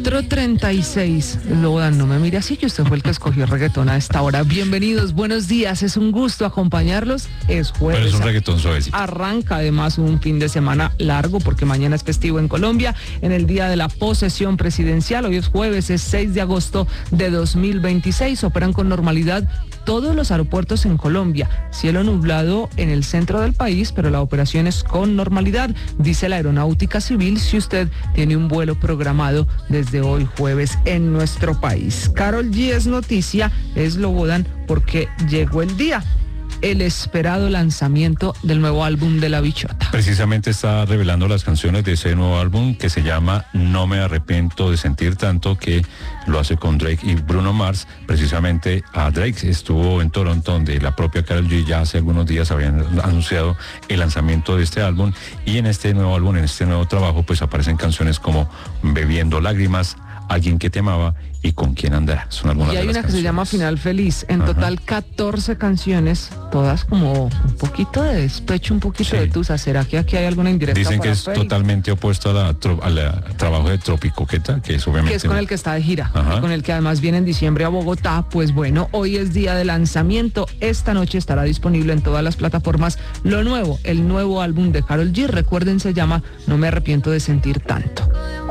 4:36. Lodan, no me mire así, que usted fue el que escogió reggaetón a esta hora. Bienvenidos, buenos días, es un gusto acompañarlos. Es jueves. Pero es un reggaetón suavecito. Arranca además un fin de semana largo porque mañana es festivo en Colombia, en el día de la posesión presidencial. Hoy es jueves, es 6 de agosto de 2026. Operan con normalidad todos los aeropuertos en Colombia. Cielo nublado en el centro del país, pero la operación es con normalidad, dice la Aeronáutica Civil, si usted tiene un vuelo programado desde hoy jueves en nuestro país. Karol G es noticia, es Lobodan, porque llegó el día. El esperado lanzamiento del nuevo álbum de La Bichota. Precisamente está revelando las canciones de ese nuevo álbum que se llama No me arrepiento de sentir tanto, que lo hace con Drake y Bruno Mars. Precisamente a Drake estuvo en Toronto, donde la propia Karol G ya hace algunos días habían anunciado el lanzamiento de este álbum, y en este nuevo álbum, en este nuevo trabajo, pues aparecen canciones como Bebiendo Lágrimas, Alguien que te amaba y Con quién andará. Son algunas. Y hay de las una que se llama Final Feliz. En total 14 canciones, todas como un poquito de despecho, un poquito de tusa. ¿Será que aquí hay alguna indirecta? Dicen que para es Feli? totalmente opuesto al trabajo de Tropicoqueta, que es obviamente... Que es con el que está de gira, Ajá. con el que además viene en diciembre a Bogotá. Pues bueno, hoy es día de lanzamiento. Esta noche estará disponible en todas las plataformas lo nuevo, el nuevo álbum de Karol G. Recuerden, se llama No me arrepiento de sentir tanto.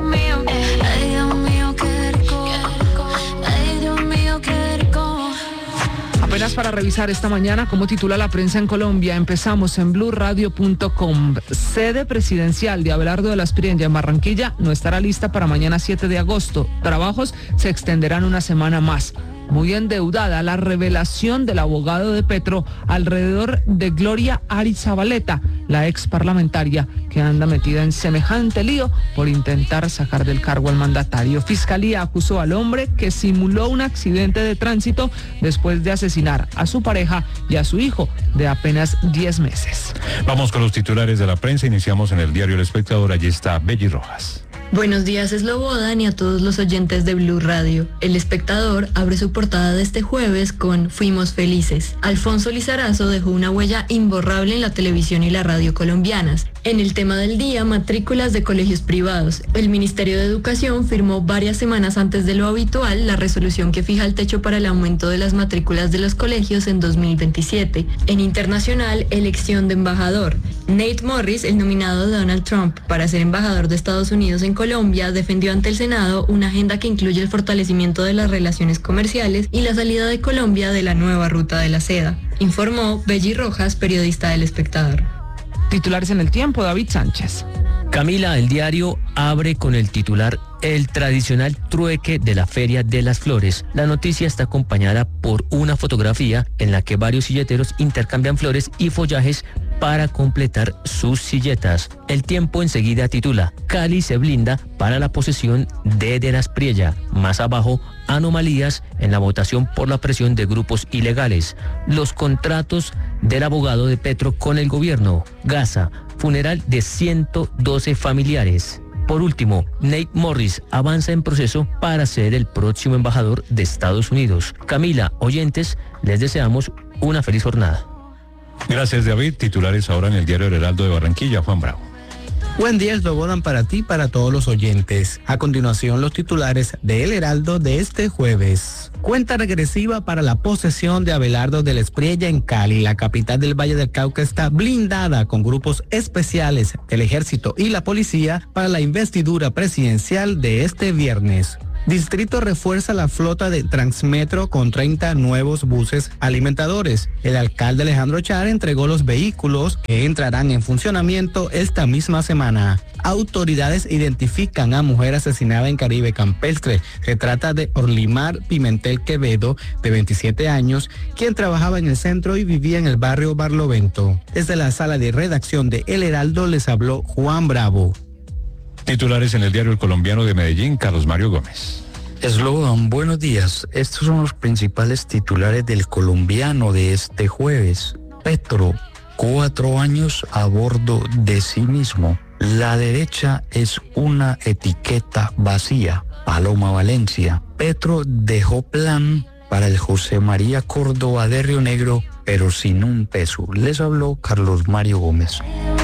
Apenas para revisar esta mañana cómo titula la prensa en Colombia, empezamos en blurradio.com. Sede presidencial de Abelardo de la Espriella en Barranquilla no estará lista para mañana 7 de agosto. Trabajos se extenderán una semana más. Muy endeudada la revelación del abogado de Petro alrededor de Gloria Arizabaleta, la ex parlamentaria que anda metida en semejante lío por intentar sacar del cargo al mandatario. Fiscalía acusó al hombre que simuló un accidente de tránsito después de asesinar a su pareja y a su hijo de apenas 10 meses. Vamos con los titulares de la prensa. Iniciamos en el diario El Espectador. Allí está Belly Rojas. Buenos días, Slobodan, y a todos los oyentes de Blue Radio. El Espectador abre su portada de este jueves con Fuimos felices. Alfonso Lizarazo dejó una huella imborrable en la televisión y la radio colombianas. En el tema del día, matrículas de colegios privados. El Ministerio de Educación firmó varias semanas antes de lo habitual la resolución que fija el techo para el aumento de las matrículas de los colegios en 2027. En internacional, elección de embajador. Nate Morris, el nominado de Donald Trump para ser embajador de Estados Unidos en Colombia, defendió ante el Senado una agenda que incluye el fortalecimiento de las relaciones comerciales y la salida de Colombia de la nueva ruta de la seda, informó Belly Rojas, periodista del Espectador. Titulares en el tiempo, David Sánchez. Camila, el diario abre con el titular El tradicional trueque de la Feria de las Flores. La noticia está acompañada por una fotografía en la que varios silleteros intercambian flores y follajes para completar sus silletas. El Tiempo enseguida titula Cali se blinda para la posesión de la Espriella. Más abajo, anomalías en la votación por la presión de grupos ilegales. Los contratos del abogado de Petro con el gobierno. Gaza, funeral de 112 familiares. Por último, Nate Morris avanza en proceso para ser el próximo embajador de Estados Unidos. Camila, oyentes, les deseamos una feliz jornada. Gracias, David. Titulares ahora en el diario El Heraldo de Barranquilla. Juan Bravo. Buen día, Slobodan, para ti y para todos los oyentes. A continuación, los titulares de El Heraldo de este jueves. Cuenta regresiva para la posesión de Abelardo de la Espriella en Cali. La capital del Valle del Cauca está blindada con grupos especiales del Ejército y la Policía para la investidura presidencial de este viernes. Distrito refuerza la flota de Transmetro con 30 nuevos buses alimentadores. El alcalde Alejandro Char entregó los vehículos que entrarán en funcionamiento esta misma semana. Autoridades identifican a mujer asesinada en Caribe Campestre. Se trata de Orlimar Pimentel Quevedo, de 27 años, quien trabajaba en el centro y vivía en el barrio Barlovento. Desde la sala de redacción de El Heraldo les habló Juan Bravo. Titulares en el diario El Colombiano de Medellín, Carlos Mario Gómez. Slobodan, buenos días. Estos son los principales titulares del Colombiano de este jueves. Petro, 4 años a bordo de sí mismo. La derecha es una etiqueta vacía. Paloma Valencia. Petro dejó plan para el José María Córdoba de Río Negro, pero sin un peso. Les habló Carlos Mario Gómez.